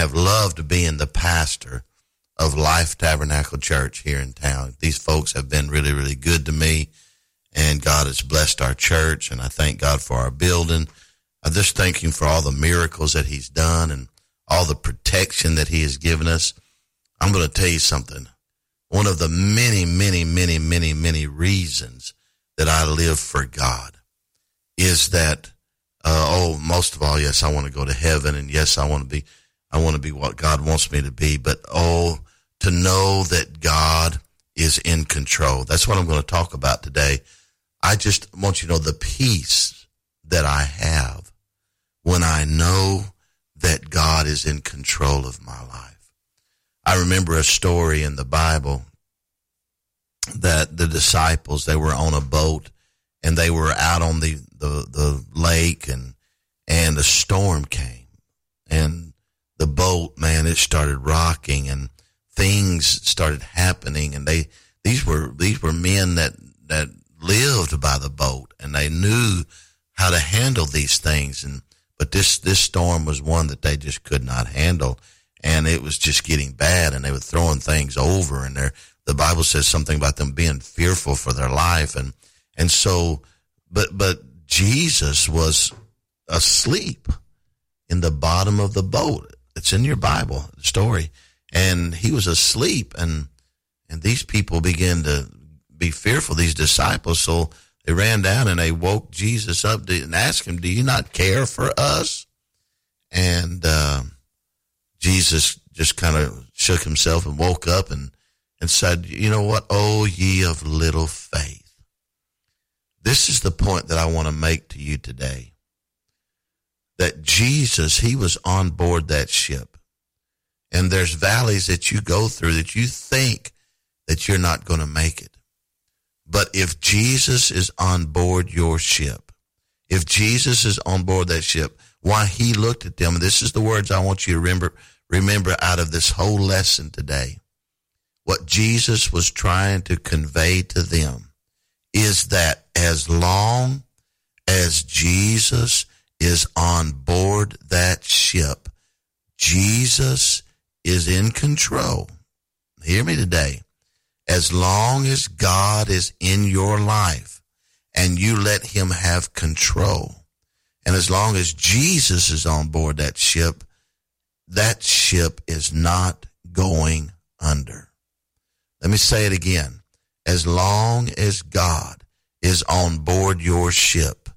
have loved being the pastor of Life Tabernacle Church here in town. These folks have been really, really good to me, and God has blessed our church, and I thank God for our building. I just thank him for all the miracles that he's done and all the protection that he has given us. I'm going to tell you something. One of the many, many, many, many, many reasons that I live for God is that, most of all, yes, I want to go to heaven, and yes, I want to be what God wants me to be, but to know that God is in control. That's what I'm going to talk about today. I just want you to know the peace that I have when I know that God is in control of my life. I remember a story in the Bible that the disciples, they were on a boat and they were out on the lake, and a storm came, and the boat, man, it started rocking and things started happening, and these were men that lived by the boat, and they knew how to handle these things, but this storm was one that they just could not handle, and it was just getting bad, and they were throwing things over, and the Bible says something about them being fearful for their life, and so but Jesus was asleep in the bottom of the boat. It's in your Bible story. And he was asleep, and these people began to be fearful, these disciples. So they ran down and they woke Jesus up and asked him, "Do you not care for us?" And Jesus just kind of shook himself and woke up and said, "You know what? Oh, ye of little faith." This is the point that I want to make to you today. That Jesus, he was on board that ship. And there's valleys that you go through that you think that you're not going to make it. But if Jesus is on board your ship, if Jesus is on board that ship, why he looked at them, and this is the words I want you to remember out of this whole lesson today. What Jesus was trying to convey to them is that as long as Jesus is on board that ship, Jesus is in control. Hear me today. As long as God is in your life and you let him have control, and as long as Jesus is on board that ship is not going under. Let me say it again. As long as God is on board your ship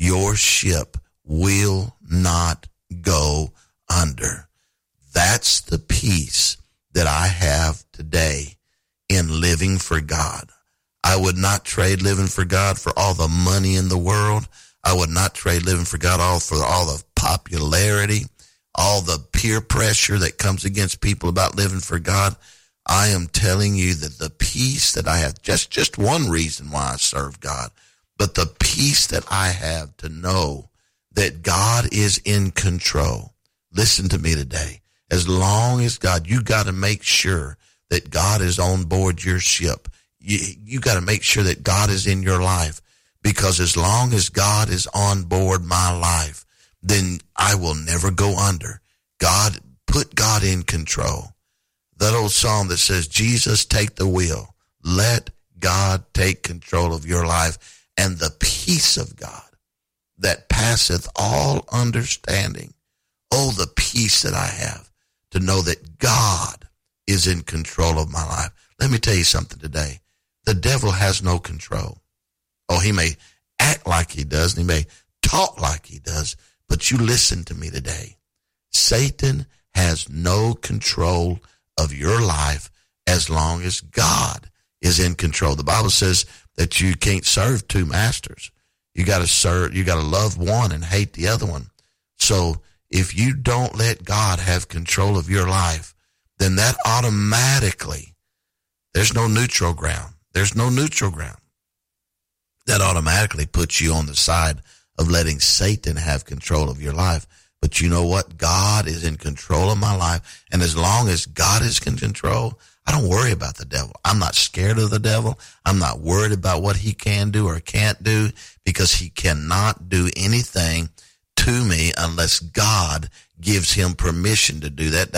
will not go under. That's the peace that I have today in living for God. I would not trade living for God for all the money in the world. I would not trade living for God for all the popularity, all the peer pressure that comes against people about living for God. I am telling you that the peace that I have, just one reason why I serve God, but the peace that I have to know that God is in control. Listen to me today. As long as God, you got to make sure that God is on board your ship. You got to make sure that God is in your life, because as long as God is on board my life, then I will never go under. God, put God in control. That old song that says, "Jesus, take the wheel." Let God take control of your life, and the peace of God that passeth all understanding. Oh, the peace that I have to know that God is in control of my life. Let me tell you something today. The devil has no control. Oh, he may act like he does, and he may talk like he does, but you listen to me today. Satan has no control of your life as long as God is in control. The Bible says that you can't serve two masters. You got to love one and hate the other one. So if you don't let God have control of your life, then that automatically, there's no neutral ground. There's no neutral ground. That automatically puts you on the side of letting Satan have control of your life. But you know what? God is in control of my life. And as long as God is in control, I don't worry about the devil. I'm not scared of the devil. I'm not worried about what he can do or can't do, because he cannot do anything to me unless God gives him permission to do that.